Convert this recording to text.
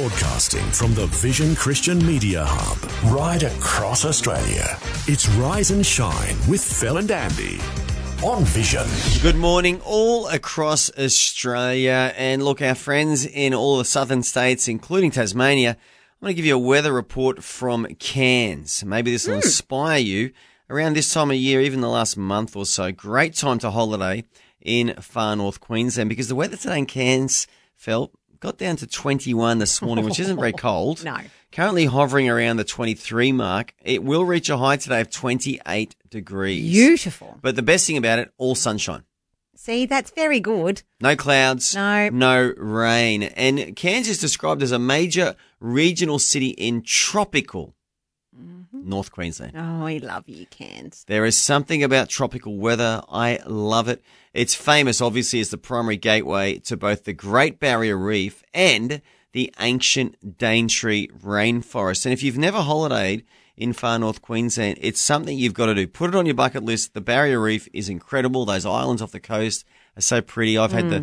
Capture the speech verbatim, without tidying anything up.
Broadcasting from the Vision Christian Media Hub, right across Australia. It's Rise and Shine with Phil and Andy on Vision. Good morning all across Australia. And look, our friends in all the southern states, including Tasmania, I'm going to give you a weather report from Cairns. Maybe this will mm. inspire you around this time of year, even the last month or so. Great time to holiday in far north Queensland, because the weather today in Cairns, Phil, got down to twenty-one this morning, which isn't very cold. No. Currently hovering around the twenty-three mark. It will reach a high today of twenty-eight degrees. Beautiful. But the best thing about it, all sunshine. See, that's very good. No clouds. No. No rain. And Cairns is described as a major regional city in tropical mm-hmm. North Queensland. Oh, we love you, Cairns. There is something about tropical weather. I love it. It's famous, obviously, as the primary gateway to both the Great Barrier Reef and the ancient Daintree rainforest. And if you've never holidayed in far north Queensland, it's something you've got to do. Put it on your bucket list. The Barrier Reef is incredible. Those islands off the coast are so pretty. I've had mm. the